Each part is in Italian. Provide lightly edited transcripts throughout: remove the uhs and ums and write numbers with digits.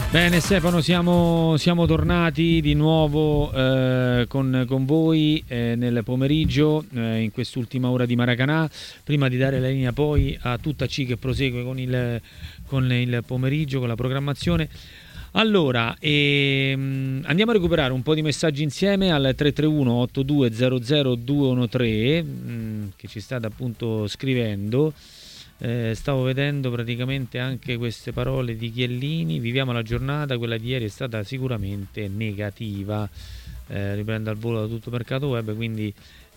Bene Stefano, siamo tornati di nuovo con voi nel pomeriggio, in quest'ultima ora di Maracanã. Prima di dare la linea poi a tutta C che prosegue con il pomeriggio, con la programmazione. Allora, andiamo a recuperare un po' di messaggi insieme al 331 8200 213 che ci state appunto scrivendo. Stavo vedendo praticamente anche queste parole di Chiellini. Viviamo la giornata, quella di ieri è stata sicuramente negativa. Riprende al volo da tutto mercato web, quindi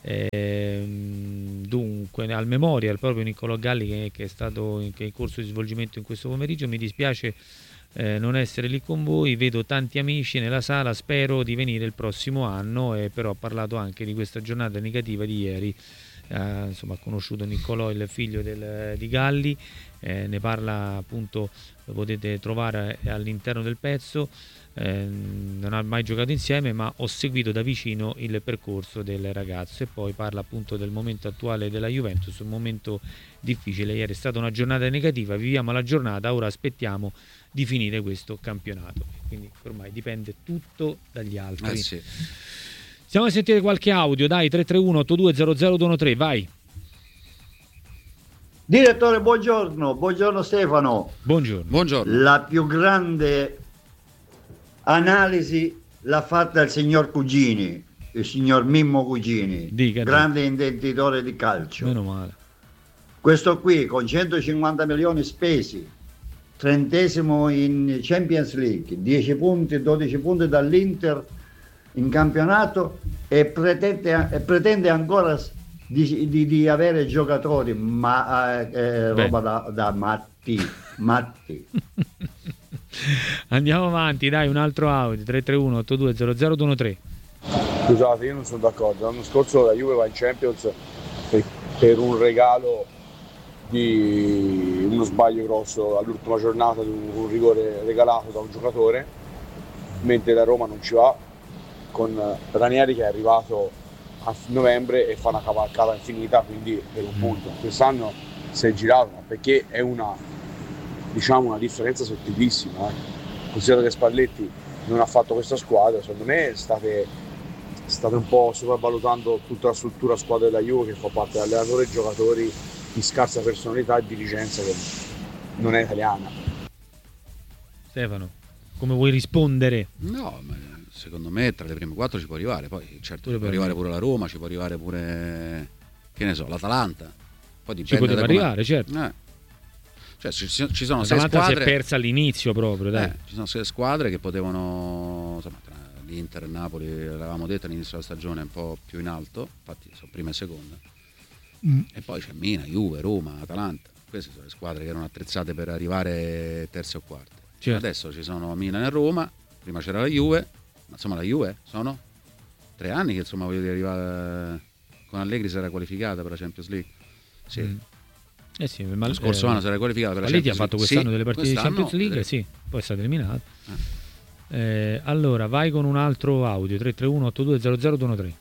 dunque al Memorial proprio Niccolò Galli che è in corso di svolgimento in questo pomeriggio. Mi dispiace non essere lì con voi, vedo tanti amici nella sala, spero di venire il prossimo anno, però ha parlato anche di questa giornata negativa di ieri. Insomma, ha conosciuto Niccolò, il figlio di Galli, ne parla appunto, lo potete trovare all'interno del pezzo. Non ha mai giocato insieme, ma ho seguito da vicino il percorso del ragazzo, e poi parla appunto del momento attuale della Juventus, un momento difficile. Ieri è stata una giornata negativa, viviamo la giornata, ora aspettiamo di finire questo campionato, quindi ormai dipende tutto dagli altri. Sì. Stiamo a sentire qualche audio, dai, 331 8200 213, vai. Direttore, buongiorno Stefano. Buongiorno. La più grande analisi l'ha fatta il signor Cugini, il signor Mimmo Cugini, grande intenditore di calcio. Meno male. Questo qui con 150 milioni spesi, 30esimo in Champions League, 10 punti, 12 punti dall'Inter in campionato, e pretende ancora di avere giocatori, ma roba da matti. Andiamo avanti, dai, un altro audio, 331 8200 213. Scusate, io non sono d'accordo. L'anno scorso la Juve va in Champions per un regalo di uno sbaglio grosso all'ultima giornata, di un rigore regalato da un giocatore, mentre la Roma non ci va, con Ranieri che è arrivato a novembre e fa una cavalcata infinita, quindi per un punto. Quest'anno si è girato, ma perché è una differenza sottilissima. Considerato che Spalletti non ha fatto questa squadra, secondo me state un po' sopravvalutando tutta la struttura squadra della Juve, che fa parte dell'allenatore e giocatori di scarsa personalità e dirigenza che non è italiana. Stefano, come vuoi rispondere? No, ma secondo me tra le prime 4 ci può arrivare, poi certo ci può arrivare pure la Roma, ci può arrivare pure, che ne so, l'Atalanta. Poi dipende, ci poteva arrivare, certo. Cioè ci sono 6 L'Atalanta squadre. si è persa all'inizio proprio, dai. Ci sono 6 squadre che potevano, insomma, tra l'Inter e Napoli, l'avevamo detto all'inizio della stagione, un po' più in alto, infatti sono prima e seconda. E poi c'è Milan, Juve, Roma, Atalanta. Queste sono le squadre che erano attrezzate per arrivare terze o quarte. Certo. Adesso ci sono Milan e Roma, prima c'era la Juve, ma insomma la Juve sono 3 anni che, insomma, voglio dire, arrivare con Allegri si era qualificata per la Champions League. Sì. Sì, lo scorso anno si era qualificata per la Champions League. ha fatto quest'anno sì, delle partite di Champions League, sì, poi è stato eliminato. Allora, vai con un altro audio, 331 8200 213.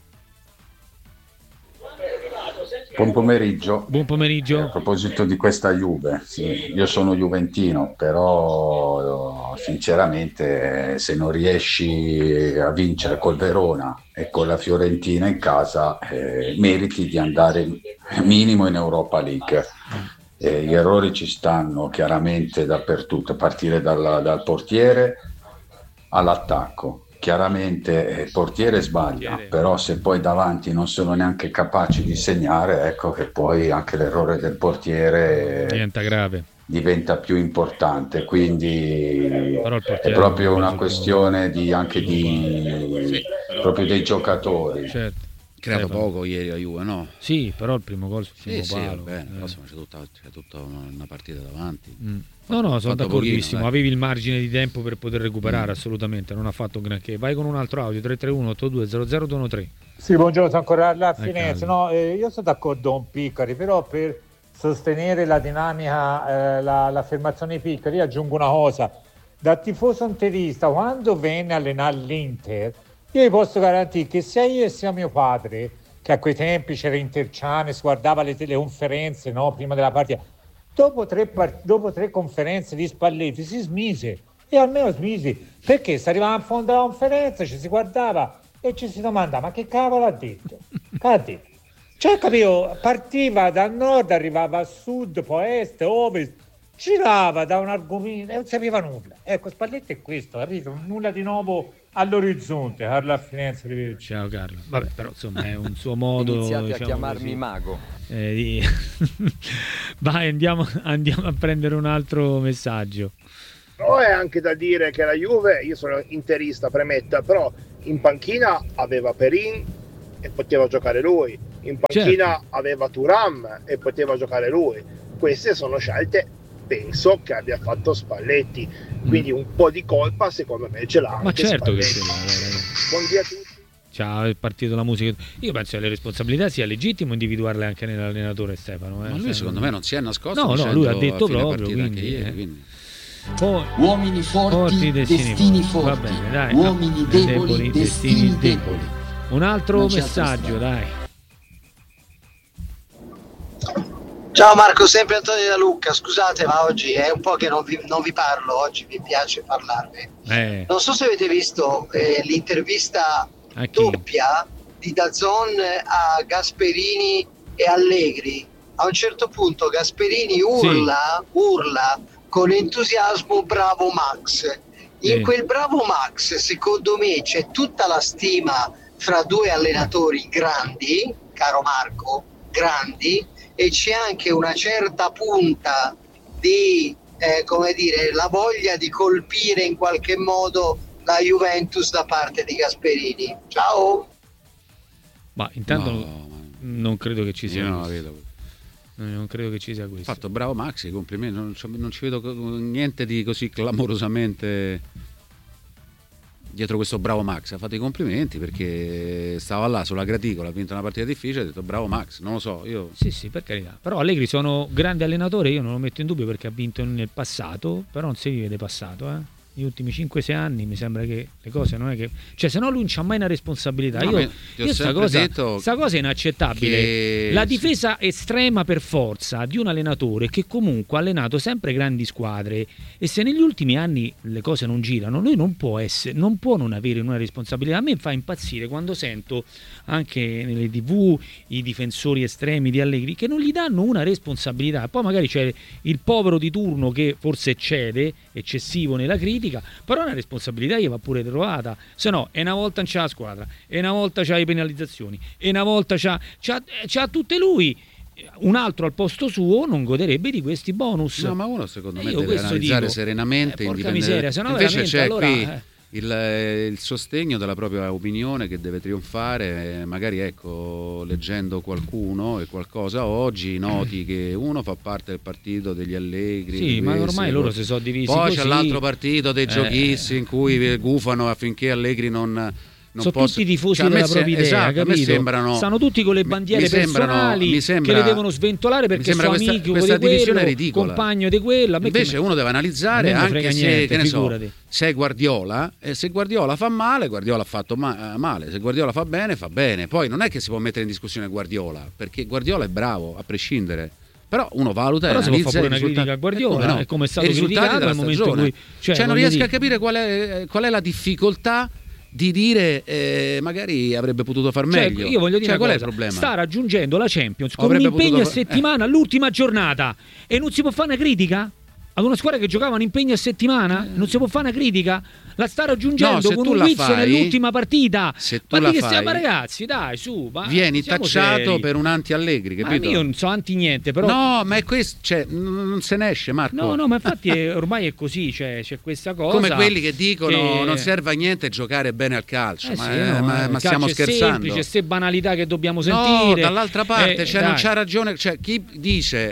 Buon pomeriggio. Buon pomeriggio. A proposito di questa Juve, sì, io sono juventino, però sinceramente se non riesci a vincere col Verona e con la Fiorentina in casa, meriti di andare minimo in Europa League. Gli errori ci stanno chiaramente dappertutto, a partire dal portiere all'attacco. Chiaramente il portiere sbaglia, però se poi davanti non sono neanche capaci di segnare, ecco che poi anche l'errore del portiere diventa grave, diventa più importante, quindi è proprio una questione proprio dei giocatori. Certo. Creato poco ieri la Juve, no? Sì, però il primo gol sul primo palo. Bene, però insomma c'è tutta una partita davanti. No, sono d'accordissimo. Avevi il margine di tempo per poter recuperare, assolutamente. Non ha fatto granché. Vai con un altro audio, 331 8200 213. Sì, buongiorno, sono ancora a Firenze. No, io sono d'accordo con Piccari, però per sostenere la dinamica, l'affermazione di Piccari, io aggiungo una cosa. Da tifoso interista, quando venne a allenare l'Inter, io vi posso garantire che sia io e sia mio padre, che a quei tempi c'era Intercianes, guardava le teleconferenze, no, prima della partita, dopo tre conferenze di Spalletti si smise, e almeno smisi, perché si arrivava in fondo alla conferenza, ci si guardava e ci si domanda: ma che cavolo ha detto? Che ha detto? Cioè, capito, partiva dal nord, arrivava a sud, poi est, ovest, girava da un argomento e non sapeva nulla. Ecco, Spalletti è questo, capito? Nulla di nuovo all'orizzonte. Carlo Firenze, arrivederci. Ciao Carlo. Vabbè, però insomma è un suo modo. Iniziate diciamo a chiamarmi così, mago. Vai, andiamo a prendere un altro messaggio. Però è anche da dire che la Juve, io sono interista, premetta, però in panchina aveva Perin e poteva giocare lui, in panchina aveva Thuram e poteva giocare lui. Queste sono scelte, penso, che abbia fatto Spalletti, quindi un po' di colpa secondo me ce l'ha. Ma anche certo Spalletti. che ce l'ha. Buongiorno a tutti. Ciao, è partito la musica. Io penso che le responsabilità sia legittimo individuarle anche nell'allenatore Stefano. Ma lui secondo me non si è nascosto. No, lui ha detto proprio, quindi. Uomini forti, destini forti. Va bene, dai. Uomini deboli, destini deboli. Un altro messaggio, dai. Ciao Marco, sempre Antonio da Lucca. Scusate, ma oggi è un po' che non vi parlo. Oggi mi piace parlarvi. Non so se avete visto l'intervista doppia di DAZN a Gasperini e Allegri. A un certo punto Gasperini urla con entusiasmo "bravo Max". In quel "bravo Max", secondo me, c'è tutta la stima fra due allenatori grandi, caro Marco, grandi, e c'è anche una certa punta di come dire, la voglia di colpire in qualche modo la Juventus da parte di Gasperini. Ciao. Ma intanto non credo che ci sia. Io non la vedo. Non credo che ci sia questo. Fatto bravo Maxi, complimenti, non ci vedo niente di così clamorosamente dietro questo bravo Max. Ha fatto i complimenti perché stava là sulla graticola, ha vinto una partita difficile, ha detto bravo Max, non lo so, io... Sì, per carità. Però Allegri sono grande allenatore, io non lo metto in dubbio perché ha vinto nel passato, però non si vive del passato, Gli ultimi 5-6 anni mi sembra che le cose non è che... Cioè, se no lui non c'ha mai una responsabilità. No, io sta cosa è inaccettabile. La difesa estrema per forza di un allenatore che comunque ha allenato sempre grandi squadre, e se negli ultimi anni le cose non girano, lui non può non avere una responsabilità. A me fa impazzire quando sento anche nelle TV i difensori estremi di Allegri che non gli danno una responsabilità. Poi magari c'è il povero di turno che forse eccessivo nella critica, però una responsabilità gli va pure trovata, se no è una volta c'ha la squadra, e una volta c'ha le penalizzazioni, e una volta c'ha tutte lui. Un altro al posto suo non goderebbe di questi bonus. No, ma uno secondo me deve analizzare serenamente, porca miseria, se no invece c'è allora, qui il sostegno della propria opinione che deve trionfare, magari leggendo qualcuno e qualcosa oggi noti che uno fa parte del partito degli Allegri, ma ormai loro si sono divisi poi così. C'è l'altro partito dei giochisti in cui gufano affinché Allegri non sono tutti tifosi della propria idea, capito? Stanno tutti con le bandiere personali che le devono sventolare perché sono amici questa di quello, divisione ridicola, compagno di quella. Invece uno deve analizzare anche se è Guardiola, e se Guardiola fa male, Guardiola ha fatto male, se Guardiola fa bene. Poi non è che si può mettere in discussione Guardiola, perché Guardiola è bravo a prescindere. Però uno valuta e analizza. Però si può fare una critica a Guardiola, come è stato criticato nel momento in cui... Cioè non riesco a capire qual è la difficoltà di dire magari avrebbe potuto far meglio. Io voglio dire qual cosa, è il problema? Sta raggiungendo la Champions con un impegno a settimana all'ultima giornata e non si può fare una critica? Ad una squadra che giocava un impegno a settimana non si può fare una critica? La sta raggiungendo con un Wizz nell'ultima partita. Ma di che stiamo, ragazzi, dai, su, vieni tacciato seri. Per un anti-Allegri, capito? Ma io non so anti niente, però... No, ma è questo, cioè, non se ne esce, Marco. No, ma infatti ormai è così, c'è questa cosa. Come quelli che dicono non serve a niente giocare bene al calcio, ma stiamo scherzando. Semplice, queste banalità che dobbiamo sentire. No, dall'altra parte, non c'ha ragione, chi dice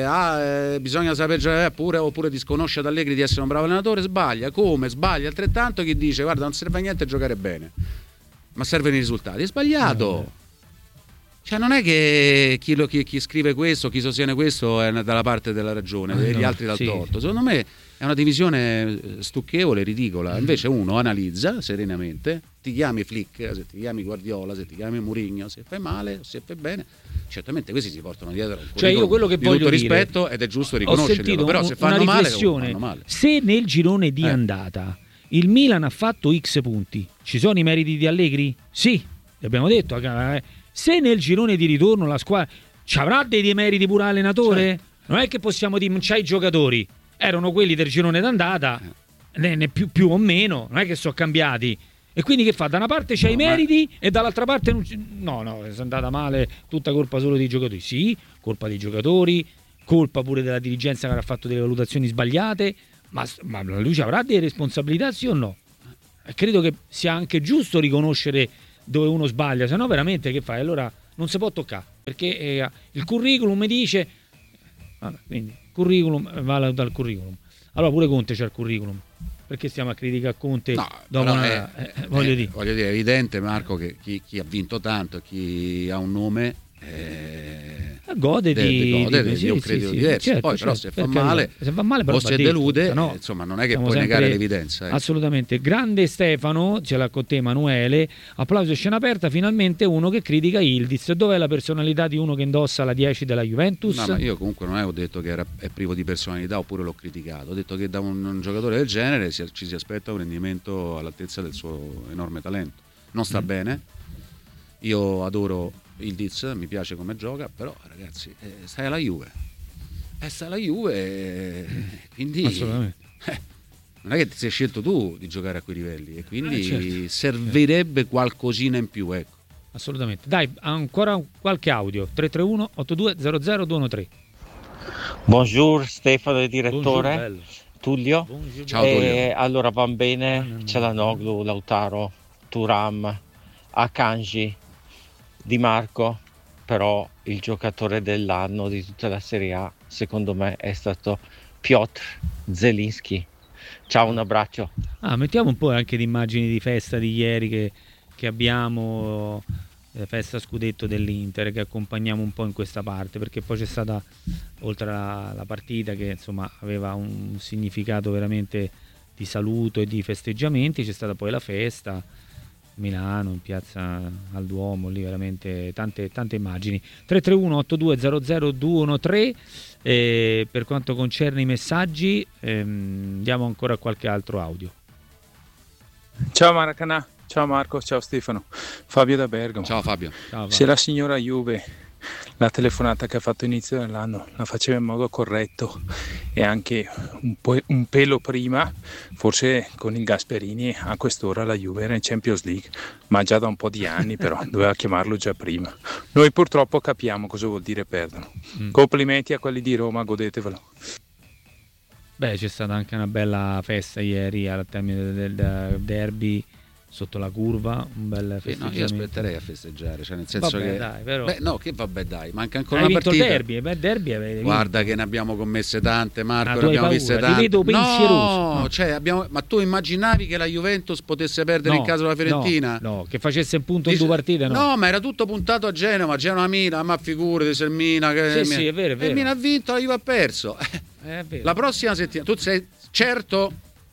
bisogna saper giocare oppure disconosce ad Allegri di essere un bravo allenatore, sbaglia altrettanto chi dice guarda non serve a niente giocare bene ma servono i risultati, è sbagliato. Cioè non è che chi scrive questo, chi sostiene questo è dalla parte della ragione e gli altri dal torto. Secondo me è una divisione stucchevole, ridicola. Invece uno analizza serenamente, ti chiami Flick, se ti chiami Guardiola, se ti chiami Mourinho, se fai male o se fai bene, certamente questi si portano dietro un cioè io quello che di voglio tutto dire, rispetto, ed è giusto riconoscerlo, però se fanno male, fanno male. Se nel girone di andata il Milan ha fatto X punti, ci sono i meriti di Allegri? Sì, abbiamo detto. Se nel girone di ritorno la squadra ci avrà dei demeriti pure allenatore? Non è che possiamo dire non c'hai i giocatori, erano quelli del girone d'andata, ne più o meno, non è che sono cambiati. E quindi che fa? Da una parte c'hai i meriti e dall'altra parte no, è andata male, tutta colpa solo dei giocatori. Sì, colpa dei giocatori, colpa pure della dirigenza che ha fatto delle valutazioni sbagliate, ma lui ci avrà delle responsabilità, sì o no? E credo che sia anche giusto riconoscere dove uno sbaglia, se no veramente che fai? Allora non si può toccare, perché il curriculum mi dice, quindi curriculum, vale dal curriculum. Allora pure Conte c'ha il curriculum, perché stiamo a criticare Conte? No, dopo voglio dire, è evidente, Marco, che chi ha vinto tanto, chi ha un nome gode di un credito diverso. Certo, poi però se fa male però o se delude, insomma non è che puoi negare l'evidenza. Assolutamente. Grande Stefano, ce l'ha con te Emanuele, applauso e scena aperta, finalmente uno che critica Yildiz. Dov'è la personalità di uno che indossa la 10 della Juventus? No, ma io comunque non ho detto che è privo di personalità oppure l'ho criticato, ho detto che da un giocatore del genere ci si aspetta un rendimento all'altezza del suo enorme talento. Non sta bene, io adoro Yildiz, mi piace come gioca, però ragazzi stai alla Juve, quindi non è che ti sei scelto tu di giocare a quei livelli e quindi servirebbe qualcosina in più, ecco. Assolutamente. Dai, ancora qualche audio. 331 8200 213. Buongiorno Stefano, il direttore. Buongiorno, Tullio. Buongiorno. Ciao Tullio. Allora va bene, Çalhanoğlu, Lautaro, Thuram, Akanji, Di Marco, però il giocatore dell'anno di tutta la Serie A secondo me è stato Piotr Zelinski. Ciao, un abbraccio. Mettiamo un po' anche di immagini di festa di ieri che abbiamo, festa scudetto dell'Inter, che accompagniamo un po' in questa parte, perché poi c'è stata, oltre alla partita che insomma aveva un significato veramente di saluto e di festeggiamenti, c'è stata poi la festa Milano, in piazza al Duomo, lì veramente tante immagini. 331 8200 213. Per quanto concerne i messaggi, diamo ancora qualche altro audio. Ciao Maracanã, ciao Marco, ciao Stefano, Fabio da Bergamo. Ciao Fabio. Se la signora Juve la telefonata che ha fatto inizio dell'anno la faceva in modo corretto e anche un pelo prima, forse con il Gasperini a quest'ora la Juve era in Champions League, ma già da un po' di anni, però doveva chiamarlo già prima. Noi purtroppo capiamo cosa vuol dire perdono. Complimenti a quelli di Roma, godetevelo. Beh, c'è stata anche una bella festa ieri al termine del derby sotto la curva, un bel festeggiamento. Io aspetterei a festeggiare, cioè nel senso che dai, però... manca ancora una partita. Il derby guarda che ne abbiamo commesse tante, Marco, ne abbiamo viste tante. Ti vedo pensieroso. No, cioè ma tu immaginavi che la Juventus potesse perdere in casa della Fiorentina? No, che facesse un punto in due partite, no, ma era tutto puntato a Genova-Milan, ma figurati se il Milan sì, è vero. Il Milan ha vinto, la Juve ha perso. È vero. La prossima settimana tu sei certo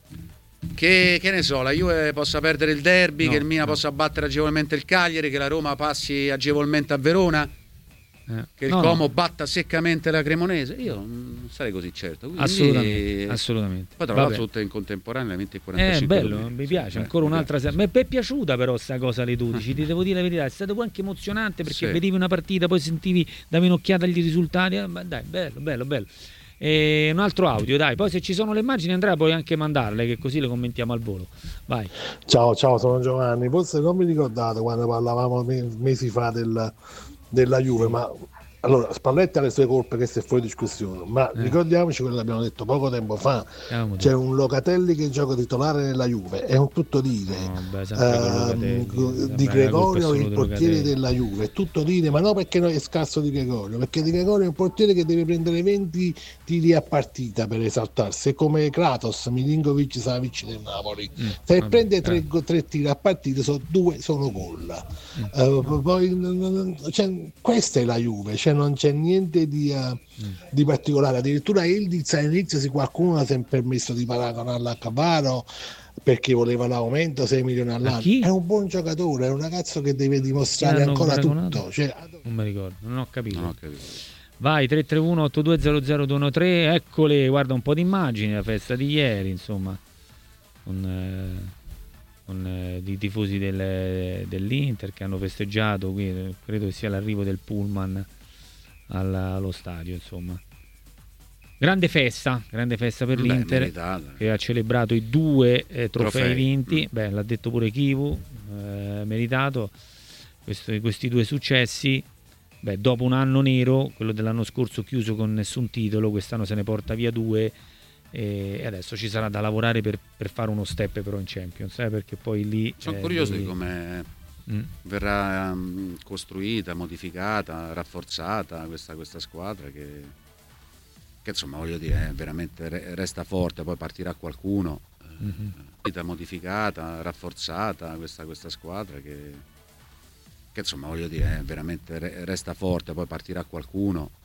che ne so, la Juve possa perdere il derby, che il Milan possa battere agevolmente il Cagliari, che la Roma passi agevolmente a Verona, che il Como batta seccamente la Cremonese? Io non sarei così certo. Assolutamente. Poi tra l'altro tutte in contemporanea, 20:45. Bello, mi piace. Ancora un'altra sera. Mi è piaciuta però sta cosa alle 12, ti devo dire la verità, è stato anche emozionante perché vedevi una partita, poi sentivi, davi un'occhiata agli risultati, dai, bello. E un altro audio, dai, poi se ci sono le immagini Andrea puoi anche mandarle, che così le commentiamo al volo. Vai. Ciao, sono Giovanni. Forse non mi ricordate quando parlavamo mesi fa della Juve, ma allora Spalletti ha le sue colpe, che è fuori discussione, ma ricordiamoci quello che abbiamo detto poco tempo fa. C'è un Locatelli che gioca titolare nella Juve, è un tutto dire. Di Gregorio, il portiere della Juve, è tutto dire, ma no perché è scarso Di Gregorio, perché Di Gregorio è un portiere che deve prendere 20 tiri a partita per esaltarsi, è come Kratos, Milinkovic Savic del Napoli, se prende 3 tiri a partita, 2 sono gol. Poi questa è la Juve, non c'è niente di particolare. Addirittura Ildiz all'inizio, se qualcuno si è permesso di paragonarla a Cavaro perché voleva l'aumento 6 milioni all'anno, è un buon giocatore, è un ragazzo che deve dimostrare ancora tutto. Non mi ricordo, non ho capito. Vai, 331-8200-213, eccole, guarda un po' di immagini, la festa di ieri, insomma, con i tifosi dell'Inter che hanno festeggiato, qui credo che sia l'arrivo del pullman allo stadio, insomma. Grande festa per l'Inter, meritata, che ha celebrato i 2 trofei vinti, l'ha detto pure Chivu, meritato questi 2 successi. Dopo un anno nero, quello dell'anno scorso chiuso con nessun titolo, quest'anno se ne porta via 2 e adesso ci sarà da lavorare per fare uno step però in Champions, perché poi lì sono curioso di come verrà costruita, modificata, rafforzata questa squadra che insomma, voglio dire, veramente resta forte, poi partirà qualcuno, modificata, rafforzata questa squadra che insomma, voglio dire, veramente resta forte, poi partirà qualcuno,